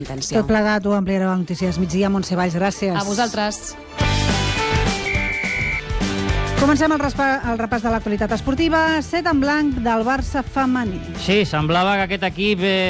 Tot plegat ho ampliarà a Notícies Migdia. Montse Valls, gràcies. A vosaltres. Comencem el repàs de l'actualitat esportiva. 7 en blanc del Barça femení. Sí, semblava que aquest equip